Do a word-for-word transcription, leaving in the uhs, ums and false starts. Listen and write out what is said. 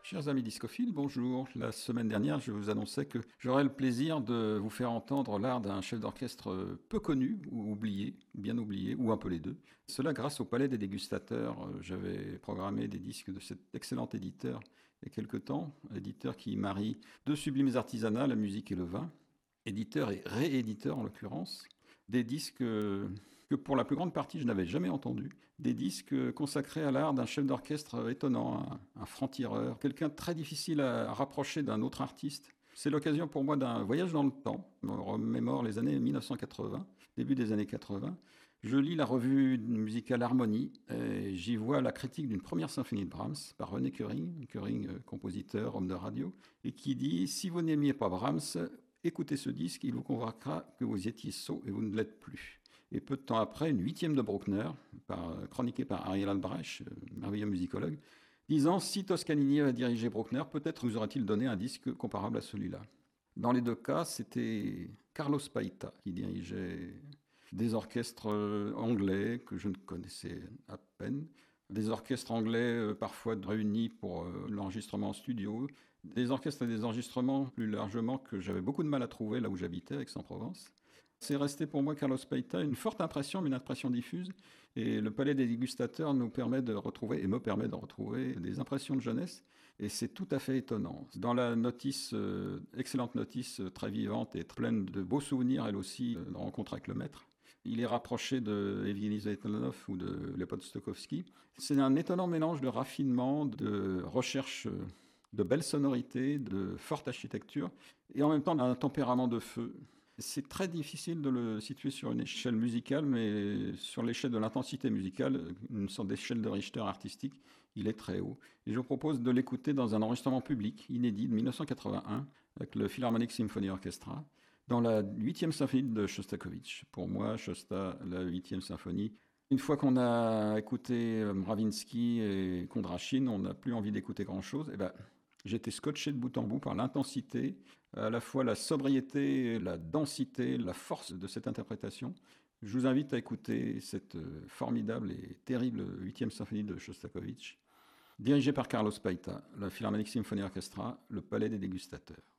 Chers amis discophiles, bonjour. La semaine dernière, je vous annonçais que j'aurais le plaisir de vous faire entendre l'art d'un chef d'orchestre peu connu, ou oublié, ou bien oublié, ou un peu les deux. Cela grâce au Palais des Dégustateurs. J'avais programmé des disques de cet excellent éditeur il y a quelque temps, éditeur qui marie deux sublimes artisanats, la musique et le vin, éditeur et rééditeur en l'occurrence, des disques que pour la plus grande partie je n'avais jamais entendus, des disques consacrés à l'art d'un chef d'orchestre étonnant, un, un franc-tireur, quelqu'un de très difficile à, à rapprocher d'un autre artiste. C'est l'occasion pour moi d'un voyage dans le temps. Je me remémore les années mille neuf cent quatre-vingts, début des années quatre-vingts. Je lis la revue musicale Harmonie et j'y vois la critique d'une première symphonie de Brahms par René Köring, Köring, compositeur, homme de radio, et qui dit « Si vous n'aimiez pas Brahms, écoutez ce disque, il vous convaincra que vous étiez sot et vous ne l'êtes plus. » Et peu de temps après, une huitième de Bruckner, par, chroniquée par Ariel Albrecht, merveilleux musicologue, disant « Si Toscanini avait dirigé Bruckner, peut-être vous aurait-il donné un disque comparable à celui-là. » Dans les deux cas, c'était Carlos Paita qui dirigeait des orchestres anglais que je ne connaissais à peine, des orchestres anglais parfois réunis pour l'enregistrement en studio, des orchestres et des enregistrements plus largement que j'avais beaucoup de mal à trouver là où j'habitais, Aix-en-Provence. C'est resté pour moi, Carlos Paita, une forte impression, mais une impression diffuse. Et le Palais des Dégustateurs nous permet de retrouver, et me permet de retrouver, des impressions de jeunesse. Et c'est tout à fait étonnant. Dans la notice, euh, excellente notice, euh, très vivante et pleine de beaux souvenirs, elle aussi, euh, de rencontre avec le maître, il est rapproché de Evgeny Zaitanov ou de Leopold Stokowski. C'est un étonnant mélange de raffinement, de recherche, euh, de belles sonorités, de forte architecture, et en même temps d'un tempérament de feu. C'est très difficile de le situer sur une échelle musicale, mais sur l'échelle de l'intensité musicale, une sorte d'échelle de Richter artistique, il est très haut. Et je vous propose de l'écouter dans un enregistrement public inédit de mille neuf cent quatre-vingt-un avec le Philharmonic Symphony Orchestra, dans la huitième symphonie de Shostakovich. Pour moi, Shosta, la huitième symphonie. Une fois qu'on a écouté Mravinsky et Kondrashin, on n'a plus envie d'écouter grand-chose. Et ben, j'étais scotché de bout en bout par l'intensité, à la fois la sobriété, la densité, la force de cette interprétation. Je vous invite à écouter cette formidable et terrible huitième symphonie de Shostakovich, dirigée par Carlos Paita, la Philharmonic Symphony Orchestra, le Palais des Dégustateurs.